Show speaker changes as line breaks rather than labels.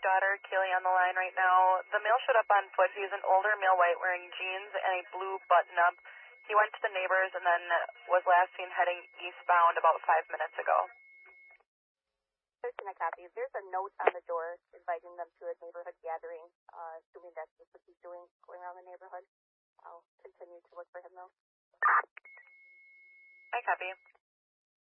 daughter, Kaylee, on the line right now. The male showed up on foot. He's an older male white wearing jeans and a blue button-up. He went to the neighbors and then was last seen heading eastbound about 5 minutes ago.
13, I copy. There's a note on the door inviting them to a neighborhood gathering. Assuming that's just what he's doing, going around the neighborhood. I'll continue to look for him, though.
I copy.